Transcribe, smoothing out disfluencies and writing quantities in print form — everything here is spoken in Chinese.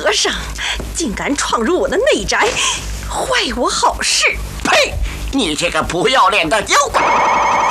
和尚，竟敢闯入我的内宅，坏我好事！ 呸！你这个不要脸的妖怪！